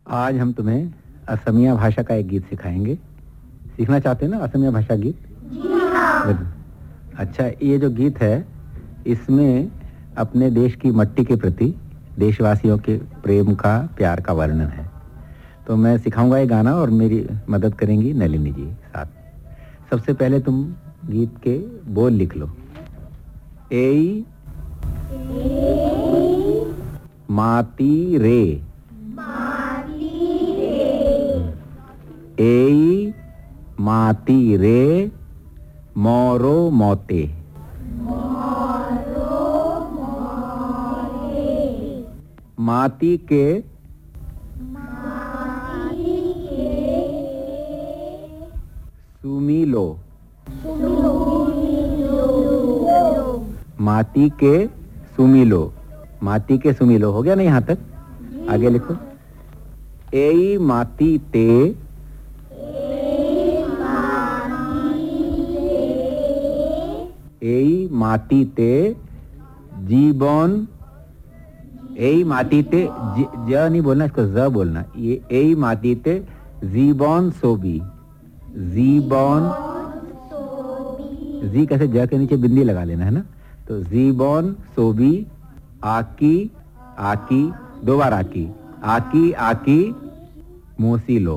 आज हम तुम्हें असमिया भाषा का एक गीत सिखाएंगे। सीखना चाहते हैं ना असमिया भाषा गीत? जी हाँ। अच्छा, ये जो गीत है इसमें अपने देश की मट्टी के प्रति देशवासियों के प्रेम का, प्यार का वर्णन है। तो मैं सिखाऊंगा ये गाना और मेरी मदद करेंगी नलिनी जी साथ। सबसे पहले तुम गीत के बोल लिख लो। एई माती रे, एई माती रे मोरो मोते, माती के सुमिलो, माती के सुमिलो, माती के सुमिलो। हो गया ना यहाँ तक? आगे लिखो। एई माती ते, एई माती ते जीवन, एई माती ते ज नहीं बोलना, इसको ज बोलना। ये एई माती ते जीवन सोबी, जीवन, जी कैसे ज के नीचे बिंदी लगा लेना है ना। तो जीवन सोबी आकी, आकी दो बार आकी, आकी आकी मोसीलो।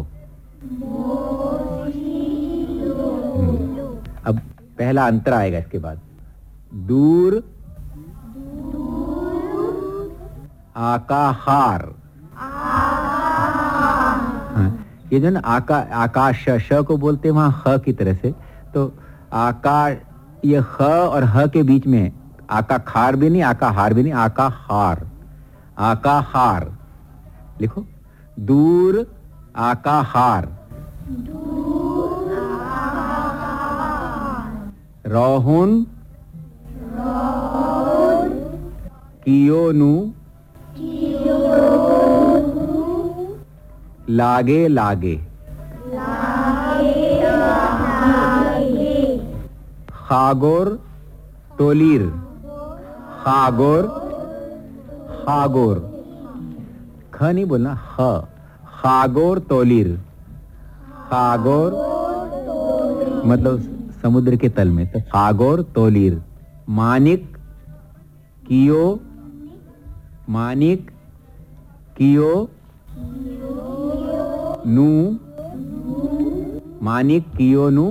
अब पहला अंतर आएगा इसके बाद। दूर आकाहार, ये जो ना आकाश श को बोलते हैं वहां ह की तरह से। तो आकाश, ये ह और ह के बीच में आका खार भी नहीं, आका हार भी नहीं, आका हार, आका हार लिखो। दूर आका हार, रोहुन कियोनु लागे लागे, खागोर तोलीर, खागोर, खागोर, ख नहीं बोलना, ख, खागोर तोलीर, खागोर मतलब समुद्र के तल में, तो खागोर तोलीर। मानिक कियो, मानिक कियो नू, मानिक कियो नू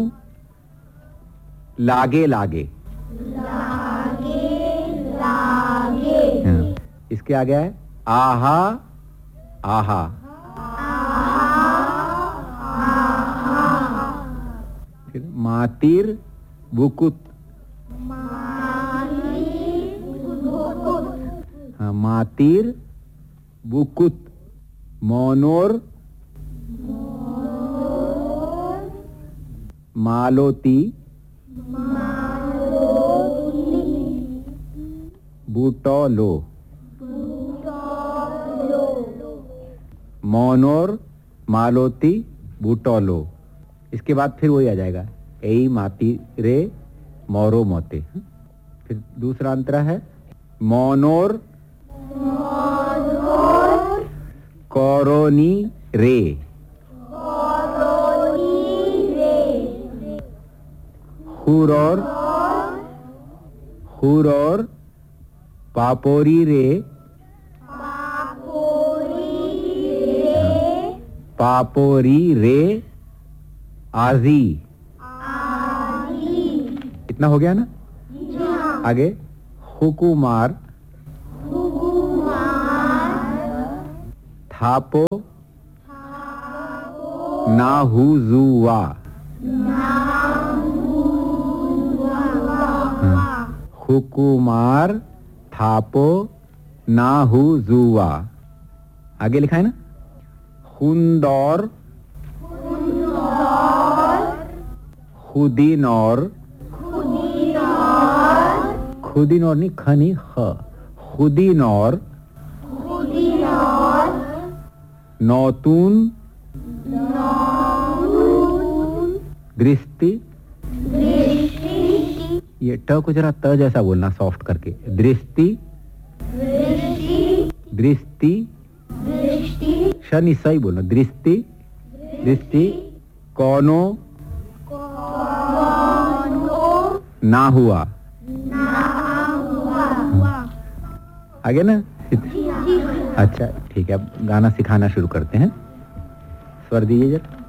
लागे लागे, इसके आगे है आहा आहा, फिर मातिर बुकुत, हाँ मातिर बुकुत, मोनोर मालोती, बूटोलो, मोनोर मालोती बूटोलो। इसके बाद फिर वही आ जाएगा, एई माती रे मोरो मोते। फिर दूसरा अंतरा है मोनोर कोरोनी रे, हुरोर, हुरोर पापोरी रे, पापोरी रे आजी। इतना हो गया ना? आगे हुकुमार, थापो नाहुजुआ, हुकुमार थापो नाहुजुआ। आगे लिखा है ना? हुंदौर, खुदीनौर, खुदीनौर नहीं, ख नहीं, ख, खुदीनौर, नौतून दृष्टि, ये ट को जरा त जैसा बोलना सॉफ्ट करके, दृष्टि, दृष्टि, श निस्सा ही बोलना। दृष्टि, दृष्टि, कोनो ना हुआ, आगे ना। अच्छा ठीक है, अब गाना सिखाना शुरू करते हैं। स्वर दीजिए जरा।